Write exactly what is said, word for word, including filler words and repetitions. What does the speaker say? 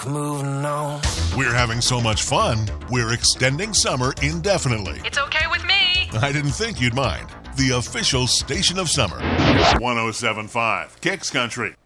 moving on. We're having so much fun, we're extending summer indefinitely. It's okay with me. I didn't think you'd mind. The official station of summer. one oh seven point five Kicks Country.